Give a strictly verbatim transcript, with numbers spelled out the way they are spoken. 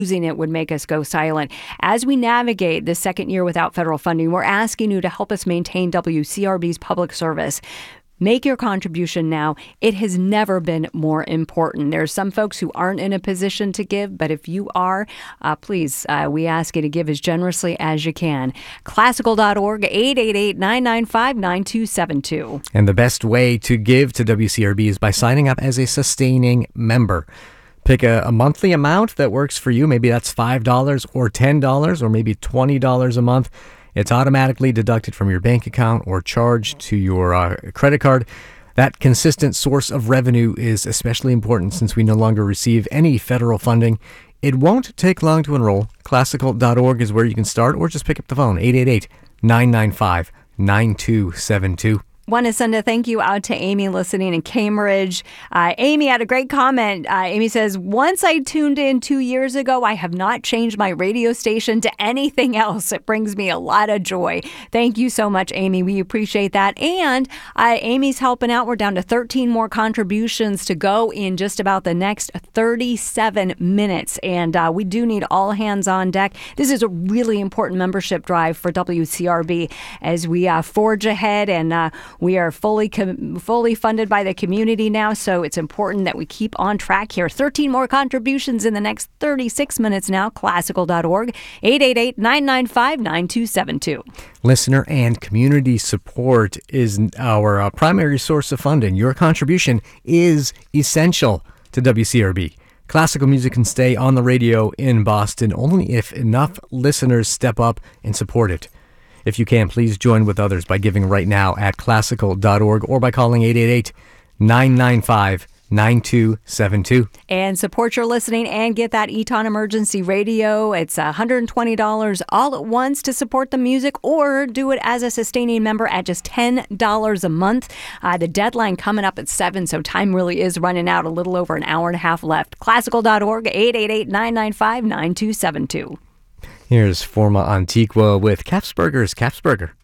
losing it would make us go silent. As we navigate the second year without federal funding, we're asking you to help us maintain W C R B's public service. Make your contribution now. It has never been more important. There are some folks who aren't in a position to give, but if you are, uh, please, uh, we ask you to give as generously as you can. Classical dot org, eight eight eight, nine nine five, nine two seven two. And the best way to give to W C R B is by signing up as a sustaining member. Pick a, a monthly amount that works for you. Maybe that's five dollars or ten dollars or maybe twenty dollars a month. It's automatically deducted from your bank account or charged to your uh, credit card. That consistent source of revenue is especially important since we no longer receive any federal funding. It won't take long to enroll. Classical dot org is where you can start, or just pick up the phone, eight eight eight, nine nine five, nine two seven two. Want to send a thank you out to Amy listening in Cambridge. Uh, Amy had a great comment. Uh, Amy says, once I tuned in two years ago, I have not changed my radio station to anything else. It brings me a lot of joy. Thank you so much, Amy. We appreciate that. And uh, Amy's helping out. We're down to thirteen more contributions to go in just about the next thirty-seven minutes. And uh, we do need all hands on deck. This is a really important membership drive for W C R B as we uh, forge ahead, and uh, we are fully com- fully funded by the community now, so it's important that we keep on track here. thirteen more contributions in the next thirty-six minutes now. Classical dot org, eight eight eight, nine nine five, nine two seven two. Listener and community support is our uh, primary source of funding. Your contribution is essential to W C R B. Classical music can stay on the radio in Boston only if enough listeners step up and support it. If you can, please join with others by giving right now at classical dot org or by calling eight eight eight, nine nine five, nine two seven two. And support your listening and get that Eton Emergency Radio. It's one hundred twenty dollars all at once to support the music, or do it as a sustaining member at just ten dollars a month. Uh, the deadline coming up at seven, so time really is running out. A little over an hour and a half left. classical dot org, eight eight eight, nine nine five, nine two seven two. Here's Forma Antiqua with Capsburger's Capsburger.